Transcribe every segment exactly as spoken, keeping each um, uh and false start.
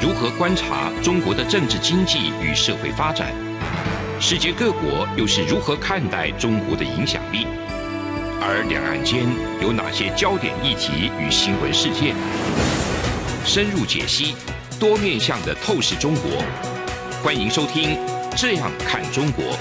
如何观察中国的政治经济与社会发展？世界各国又是如何看待中国的影响力？而两岸间有哪些焦点议题与新闻事件？深入解析，多面向的透视中国。欢迎收听《这样看中国》。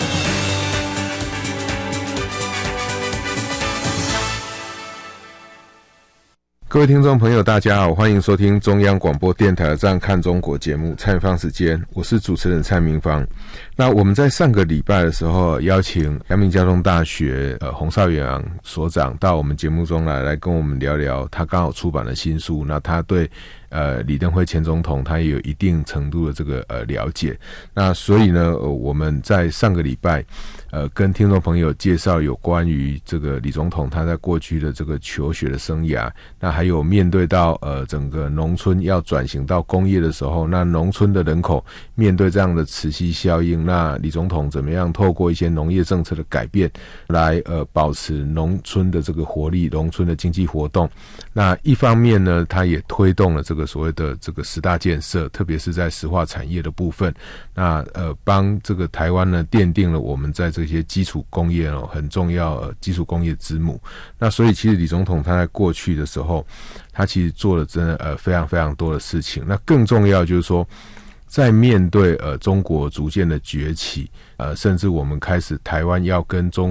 各位听众朋友大家好，欢迎收听中央广播电台的这样看中国节目，蔡明芳时间，我是主持人蔡明芳。那我们在上个礼拜的时候邀请阳明交通大学呃洪绍远所长到我们节目中来，来跟我们聊聊他刚好出版的新书，那他对呃李登辉前总统他也有一定程度的这个呃了解。那所以呢、呃、我们在上个礼拜呃跟听众朋友介绍有关于这个李总统他在过去的这个求学的生涯，那还有面对到呃整个农村要转型到工业的时候，那农村的人口面对这样的磁吸效应，那李总统怎么样透过一些农业政策的改变来呃保持农村的这个活力，农村的经济活动。那一方面呢，他也推动了这个所谓的这个十大建设，特别是在石化产业的部分，那呃帮这个台湾呢奠定了我们在这些基础工业哦很重要呃基础工业之母。那所以其实李总统他在过去的时候，他其实做了真的呃非常非常多的事情。那更重要就是说，在面对呃中国逐渐的崛起，呃甚至我们开始台湾要跟中